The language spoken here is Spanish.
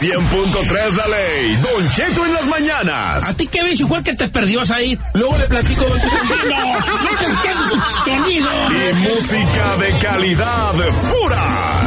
100.3 La Ley, Don Cheto en las mañanas. ¿A ti qué ves? Igual que te perdió ahí. Luego le platico, Don Cheto. No te entiendo, sonido. Y música de calidad pura.